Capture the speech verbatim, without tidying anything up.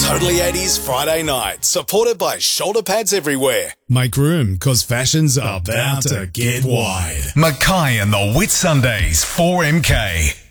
Totally eighties Friday night, supported by shoulder pads everywhere. Make room, cause fashion's about to get wide. Mackay and the Whit Sundays, four M K.